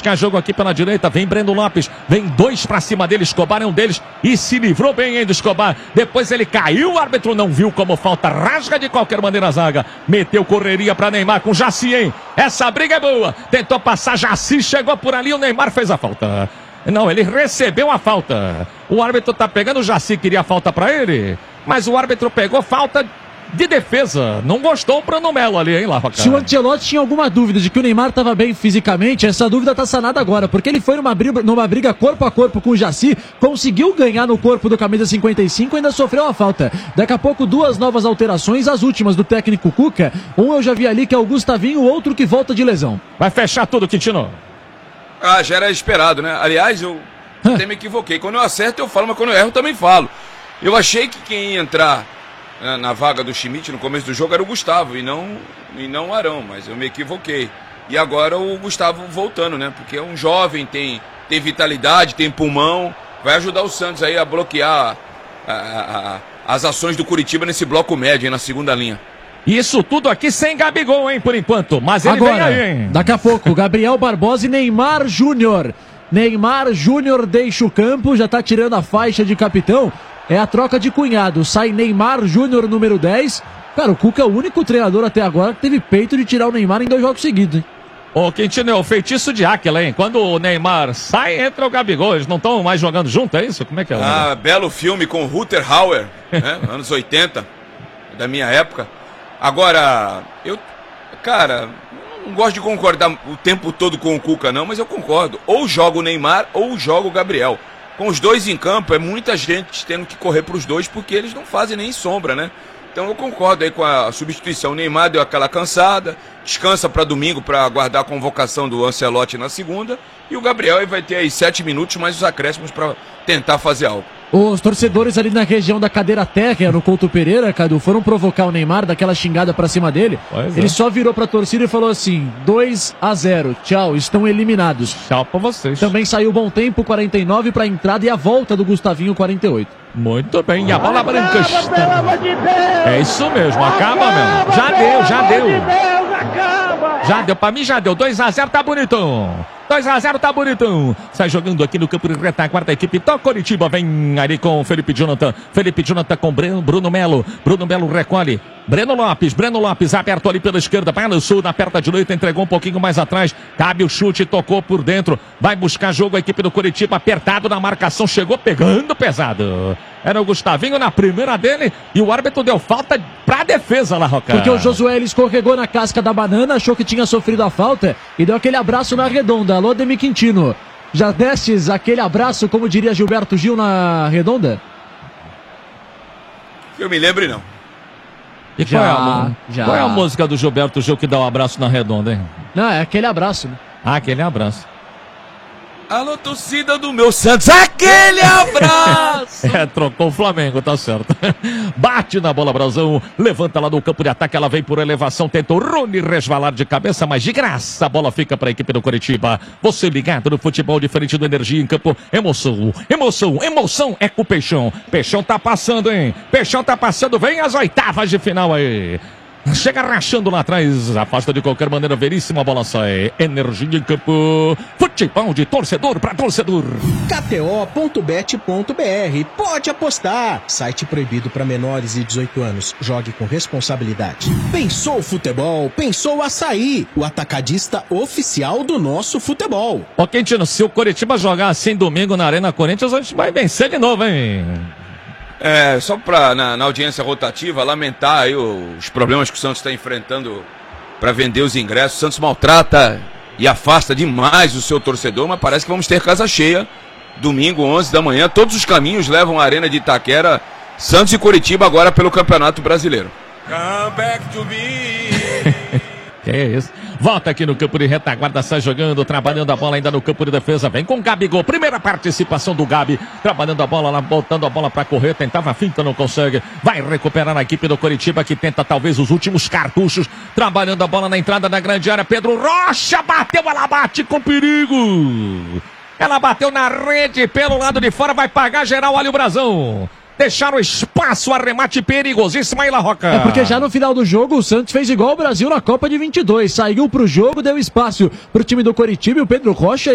buscar jogo aqui pela direita, vem Breno Lopes, vem dois pra cima dele, Escobar é um deles e se livrou bem, hein, do Escobar. Depois ele caiu, o árbitro não viu como falta, rasga de qualquer maneira a zaga, meteu correria pra Neymar com Jaci, hein. Essa briga é boa, tentou passar Jaci, chegou por ali, o Neymar fez a falta. Não, ele recebeu a falta. O árbitro tá pegando, o Jaci queria a falta pra ele, mas o árbitro pegou falta de defesa. Não gostou o Bruno Melo ali, hein, Larroca? Se o Ancelotti tinha alguma dúvida de que o Neymar estava bem fisicamente, essa dúvida tá sanada agora, porque ele foi numa briga corpo a corpo com o Jaci, conseguiu ganhar no corpo do camisa 55 e ainda sofreu a falta. Daqui a pouco, duas novas alterações, as últimas do técnico Cuca. Um eu já vi ali, que é o Gustavinho, o outro que volta de lesão. Vai fechar tudo, Quintino. Já era esperado, né? Aliás, eu até me equivoquei. Quando eu acerto, eu falo, mas quando eu erro, eu também falo. Eu achei que quem ia entrar na vaga do Schmidt no começo do jogo era o Gustavo e não o Arão, mas eu me equivoquei. E agora o Gustavo voltando, né? Porque é um jovem, tem vitalidade, tem pulmão, vai ajudar o Santos aí a bloquear as ações do Curitiba nesse bloco médio, aí, na segunda linha. Isso tudo aqui sem Gabigol, hein, por enquanto. Mas ele agora, vem aí, hein? Daqui a pouco, Gabriel Barbosa e Neymar Júnior. Neymar Júnior deixa o campo, já tá tirando a faixa de capitão. É a troca de cunhado. Sai Neymar Júnior, número 10. Cara, o Cuca é o único treinador até agora que teve peito de tirar o Neymar em 2 jogos seguidos, hein? Ô, Quintino, é o feitiço de Áquila, hein? Quando o Neymar sai, entra o Gabigol. Eles não estão mais jogando junto, é isso? Como é que é? Belo filme com Rutger Hauer, né? Anos 80, da minha época. Agora, eu não gosto de concordar o tempo todo com o Cuca, não, mas eu concordo. Ou joga o Neymar ou joga o Gabriel. Com os dois em campo, é muita gente tendo que correr para os dois, porque eles não fazem nem sombra, né? Então eu concordo aí com a substituição. O Neymar deu aquela cansada, descansa para domingo para aguardar a convocação do Ancelotti na segunda. E o Gabriel aí vai ter aí 7 minutos mais os acréscimos para tentar fazer algo. Os torcedores ali na região da cadeira térrea, no Couto Pereira, Cadu, foram provocar o Neymar, daquela xingada pra cima dele. Ele só virou pra torcida e falou assim: 2-0, tchau, estão eliminados. Tchau pra vocês. Também saiu Bom Tempo, 49, pra entrada e a volta do Gustavinho, 48. Muito bem, e a bola branca está... É isso mesmo, acaba mesmo. Já deu. Já deu, pra mim já deu. 2-0, tá bonitão. 2-0, tá bonitão. Sai jogando aqui no campo de retaguarda. A equipe do Coritiba vem ali com Felipe Jonathan. Felipe Jonathan com Bruno Melo. Bruno Melo recolhe. Breno Lopes aberto ali pela esquerda. Vai no sul, na perna direita, entregou um pouquinho mais atrás. Cabe o chute, tocou por dentro. Vai buscar jogo a equipe do Coritiba. Apertado na marcação, chegou pegando pesado. Era o Gustavinho na primeira dele e o árbitro deu falta pra defesa lá, Roca. Porque o Josué ele escorregou na casca da banana, achou que tinha sofrido a falta e deu aquele abraço na redonda. Alô, Demi Quintino. Já destes aquele abraço, como diria Gilberto Gil, na redonda? Eu me lembro, não. E qual é a música do Gilberto Gil que dá um abraço na redonda, hein? Não, é aquele abraço, né? Aquele abraço. Alô, torcida do meu Santos, aquele abraço! Trocou o Flamengo, tá certo. Bate na bola, Brasil, levanta lá no campo de ataque, ela vem por elevação, tenta o Rony resvalar de cabeça, mas de graça a bola fica para a equipe do Coritiba. Você ligado no futebol diferente do Energia em campo, emoção é com o Peixão. Peixão tá passando, hein? Peixão tá passando, vem as oitavas de final aí. Chega rachando lá atrás, afasta de qualquer maneira, veríssima, a bola sai. Energia em campo, futebol de torcedor para torcedor. KTO.bet.br, pode apostar. Site proibido para menores de 18 anos. Jogue com responsabilidade. Pensou futebol, pensou Açaí, o atacadista oficial do nosso futebol. Ô Quintino, se o Coritiba jogar assim domingo na Arena Corinthians, a gente vai vencer de novo, hein? Só para na audiência rotativa, lamentar aí os problemas que o Santos está enfrentando para vender os ingressos. O Santos maltrata e afasta demais o seu torcedor, mas parece que vamos ter casa cheia. Domingo, 11 da manhã, todos os caminhos levam à Arena de Itaquera, Santos e Coritiba agora pelo Campeonato Brasileiro. Come back to me. Que é isso? Volta aqui no campo de retaguarda, sai jogando, trabalhando a bola ainda no campo de defesa. Vem com o Gabigol, primeira participação do Gabi, trabalhando a bola lá, botando a bola pra correr, tentava a finta, não consegue. Vai recuperar a equipe do Coritiba, que tenta talvez os últimos cartuchos, trabalhando a bola na entrada da grande área. Pedro Rocha bateu, ela bate com perigo. Ela bateu na rede, pelo lado de fora, vai pagar geral, olha o Brasão. Deixaram espaço, arremate perigosíssimo aí, La Roca. É porque já no final do jogo o Santos fez igual o Brasil na Copa de 22. Saiu pro jogo, deu espaço pro time do Coritiba e o Pedro Rocha